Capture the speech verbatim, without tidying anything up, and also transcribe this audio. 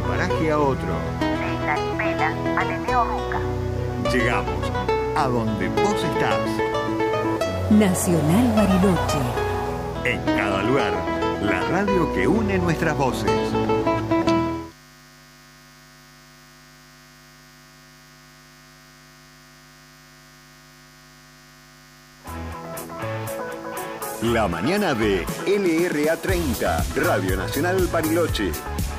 paraje a otro. De La Espera a Neneo Ruca. Llegamos a donde vos estás. Nacional Bariloche. En cada lugar, la radio que une nuestras voces. La mañana de L R A treinta, Radio Nacional Bariloche.